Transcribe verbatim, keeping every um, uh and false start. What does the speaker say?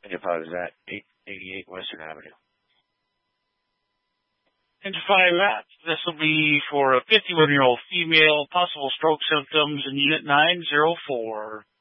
I apologize. That eight eighty-eight Western Avenue. And to find that, this will be for a fifty-one-year-old female, possible stroke symptoms in Unit nine oh four.